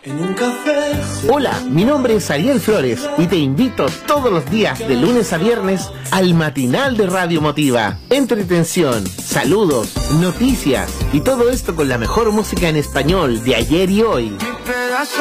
En un café. Hola, mi nombre es Ariel Flores y te invito todos los días de lunes a viernes al matinal de Radio Motiva. Entretención, saludos, noticias y todo esto con la mejor música en español de ayer y hoy.